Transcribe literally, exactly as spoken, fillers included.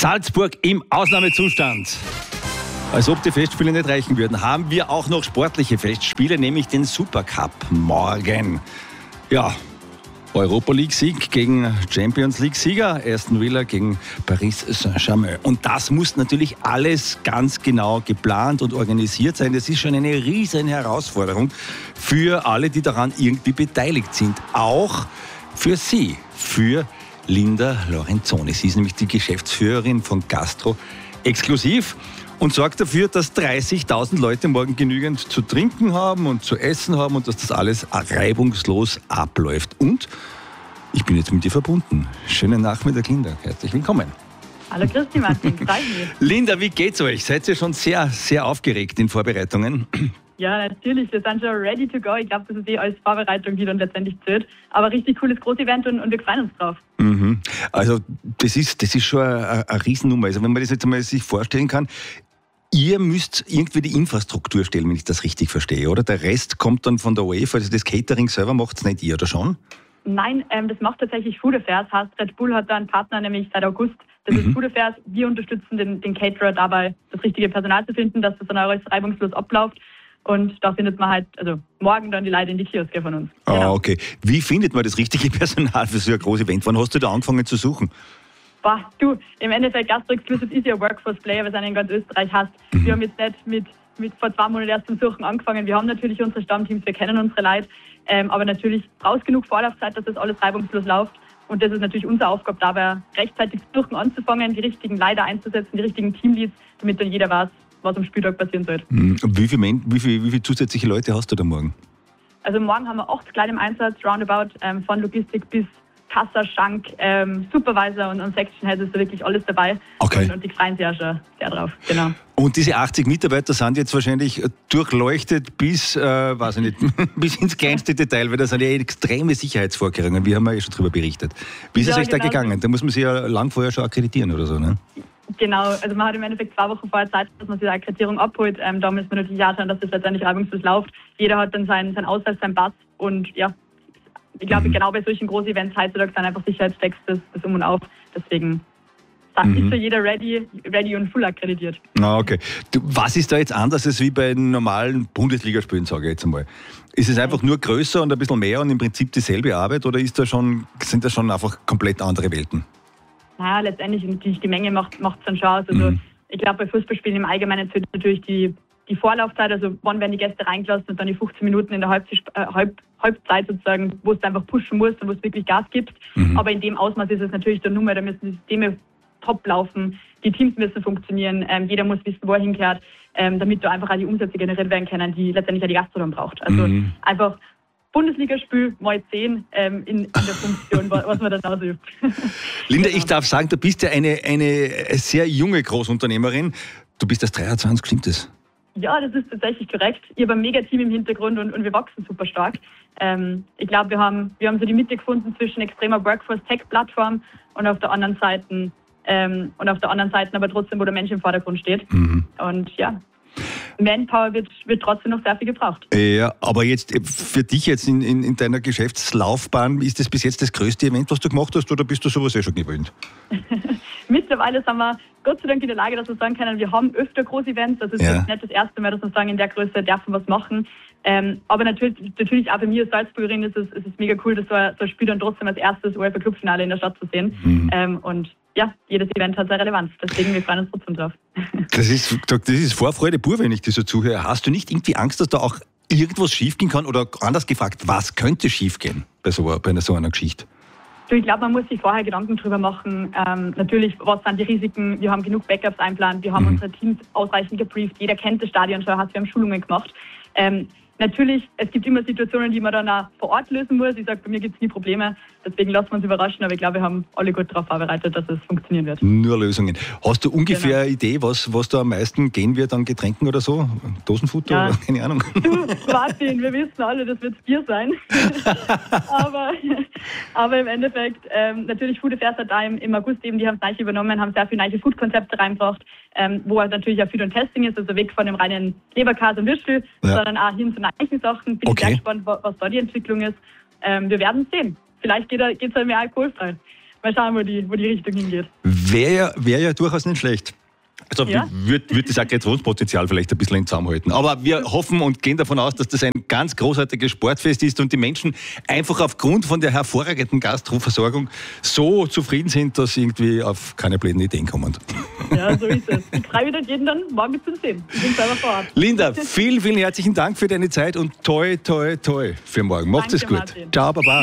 Salzburg im Ausnahmezustand. Als ob die Festspiele nicht reichen würden, haben wir auch noch sportliche Festspiele, nämlich den Supercup morgen. Ja, Europa League-Sieg gegen Champions League-Sieger, Aston Villa gegen Paris Saint-Germain. Und das muss natürlich alles ganz genau geplant und organisiert sein. Das ist schon eine riesen Herausforderung für alle, die daran irgendwie beteiligt sind. Auch für Sie, für Linda Lorenzoni. Sie ist nämlich die Geschäftsführerin von Gastro Exklusiv und sorgt dafür, dass dreißigtausend Leute morgen genügend zu trinken haben und zu essen haben und dass das alles reibungslos abläuft. Und ich bin jetzt mit dir verbunden. Schönen Nachmittag, Linda. Herzlich willkommen. Hallo Christi Martin, freut mich. Linda, wie geht's euch? Seid ihr schon sehr, sehr aufgeregt in Vorbereitungen? Ja, natürlich. Wir sind schon ready to go. Ich glaube, das ist eh als Vorbereitung, die dann letztendlich zählt. Aber richtig cooles Großevent und, und wir freuen uns drauf. Mhm. Also das ist, das ist schon eine, eine Riesennummer. Also wenn man das jetzt einmal sich vorstellen kann, ihr müsst irgendwie die Infrastruktur stellen, wenn ich das richtig verstehe, oder? Der Rest kommt dann von der UEFA, also das Catering selber macht es nicht ihr, oder schon? Nein, ähm, das macht tatsächlich Food Affairs. Heißt, Red Bull hat da einen Partner, nämlich seit August. Das mhm. ist Food Affairs. Wir unterstützen den, den Caterer dabei, das richtige Personal zu finden, dass das dann alles reibungslos abläuft. Und da findet man halt, also morgen dann die Leute in die Kioske von uns. Ah, genau. Okay. Wie findet man das richtige Personal für so ein großes Event? Wann hast du da angefangen zu suchen? Boah, du, im Endeffekt Gastro Exclusive ist ja Workforce Player, was einen in ganz Österreich hast. Mhm. Wir haben jetzt nicht mit, mit vor zwei Monaten erst zum Suchen angefangen. Wir haben natürlich unsere Stammteams, wir kennen unsere Leute. Ähm, aber natürlich braucht es genug Vorlaufzeit, dass das alles reibungslos läuft. Und das ist natürlich unsere Aufgabe dabei, rechtzeitig Suchen anzufangen, die richtigen Leiter einzusetzen, die richtigen Teamleads, damit dann jeder weiß, was am Spieltag passieren soll. Mhm. Wie viele wie viel, wie viel zusätzliche Leute hast du da morgen? Also morgen haben wir acht kleine im Einsatz, roundabout, ähm, von Logistik bis Kassa, Schank, ähm, Supervisor und, und Section Head ist da wirklich alles dabei. Okay. Und, und die freuen sich auch schon sehr drauf. Genau. Und diese achtzig Mitarbeiter sind jetzt wahrscheinlich durchleuchtet bis, äh, weiß ich nicht, bis ins kleinste Detail, weil das sind ja extreme Sicherheitsvorkehrungen. Wir haben ja eh schon darüber berichtet. Wie ist es ja, euch genau. da gegangen? Da muss man sich ja lang vorher schon akkreditieren oder so, ne? Genau, also man hat im Endeffekt zwei Wochen vorher Zeit, dass man sich die Akkreditierung abholt. Ähm, da müssen wir natürlich auch schauen, dass das letztendlich reibungslos läuft. Jeder hat dann seinen, seinen Ausweis, seinen Pass und ja, ich glaube, mhm. genau bei solchen Groß-Events heutzutage sind einfach Sicherheitschecks das, das Um und Auf. Deswegen mhm. ist schon jeder ready, ready und full akkreditiert. Ah, okay. Du, was ist da jetzt anders als wie bei normalen Bundesligaspielen, sage ich jetzt einmal? Ist es einfach nur größer und ein bisschen mehr und im Prinzip dieselbe Arbeit oder ist da schon, sind das schon einfach komplett andere Welten? Naja, letztendlich natürlich die Menge macht es dann schon aus. Also mhm. ich glaube, bei Fußballspielen im Allgemeinen zählt natürlich die, die Vorlaufzeit, also wann werden die Gäste reingelassen und dann die fünfzehn Minuten in der Halbzeit, äh, Halb, Halbzeit sozusagen, wo es einfach pushen musst und wo es wirklich Gas gibt. Mhm. Aber in dem Ausmaß ist es natürlich der Nummer, da müssen die Systeme top laufen, die Teams müssen funktionieren, ähm, jeder muss wissen, wo er hinkehrt, ähm, damit da einfach auch die Umsätze generiert werden können, die letztendlich auch die Gastro dann braucht. Also mhm. einfach Bundesligaspiel mal zehn ähm, in, in der Funktion, was man dann ausübt. Linda, genau. Ich darf sagen, du bist ja eine, eine sehr junge Großunternehmerin. Du bist erst dreiundzwanzig, stimmt das? Ja, das ist tatsächlich korrekt. Ich habe ein Mega-Team im Hintergrund und, und wir wachsen super stark. Ähm, ich glaube, wir haben, wir haben so die Mitte gefunden zwischen extremer Workforce-Tech-Plattform und auf der anderen Seite ähm, und auf der anderen Seite aber trotzdem, wo der Mensch im Vordergrund steht. Mhm. Und ja, Manpower wird, wird trotzdem noch sehr viel gebraucht. Ja, aber jetzt für dich jetzt in, in, in deiner Geschäftslaufbahn, ist das bis jetzt das größte Event, was du gemacht hast, oder bist du sowas eh schon gewöhnt? Mittlerweile sind wir Gott sei Dank in der Lage, dass wir sagen können, wir haben öfter Groß-Events. Das ist ja. jetzt nicht das erste Mal, dass wir sagen, in der Größe dürfen wir was machen. Ähm, aber natürlich, natürlich auch für mich als Salzburgerin ist es, ist es mega cool, dass so ein, so ein Spiel dann trotzdem als erstes UEFA-Club-Finale in der Stadt zu sehen. Mhm. Ähm, und ja, jedes Event hat seine Relevanz. Deswegen, wir freuen uns trotzdem drauf. Das ist, das ist Vorfreude pur, wenn ich dir so zuhöre. Hast du nicht irgendwie Angst, dass da auch irgendwas schiefgehen kann? Oder anders gefragt, was könnte schiefgehen bei so, bei einer, so einer Geschichte? Ich glaube, man muss sich vorher Gedanken drüber machen. Ähm, natürlich, was sind die Risiken? Wir haben genug Backups einplant. Wir haben mhm. unsere Teams ausreichend gebrieft. Jeder kennt das Stadion schon, wir haben Schulungen gemacht. Ähm, Natürlich, es gibt immer Situationen, die man dann auch vor Ort lösen muss. Ich sage, bei mir gibt es nie Probleme. Deswegen lassen wir uns überraschen. Aber ich glaube, wir haben alle gut darauf vorbereitet, dass es funktionieren wird. Nur Lösungen. Hast du ungefähr genau. eine Idee, was, was da am meisten gehen wird an Getränken oder so? Dosenfutter ja. oder keine Ahnung? Du, Martin, wir wissen alle, das wird Bier sein. aber, aber im Endeffekt, ähm, natürlich Food Affairs hat da im, im August eben, die haben es gleich übernommen, haben sehr viele neue Food-Konzepte reingebracht, ähm, wo halt natürlich auch Food und Testing ist, also weg von dem reinen Leberkäse und Würstel, ja. sondern auch hin zu neuen Sachen. Bin okay. sehr gespannt, was da die Entwicklung ist. Ähm, wir werden sehen. Vielleicht geht es halt mehr alkoholfrei. mal schauen, wo die, wo die Richtung hingeht. Wäre ja, wär ja durchaus nicht schlecht. Also Ja. würde würd das Aggressionspotenzial vielleicht ein bisschen zusammenhalten. Aber wir hoffen und gehen davon aus, dass das ein ganz großartiges Sportfest ist und die Menschen einfach aufgrund von der hervorragenden Gastroversorgung so zufrieden sind, dass sie irgendwie auf keine blöden Ideen kommen. Ja, so ist es. Ich freue mich, jeden dann morgen zu sehen. Ich bin selber vor Ort. Linda, vielen, vielen herzlichen Dank für deine Zeit und toi, toi, toi für morgen. Macht es Danke, gut. Martin. Ciao, baba.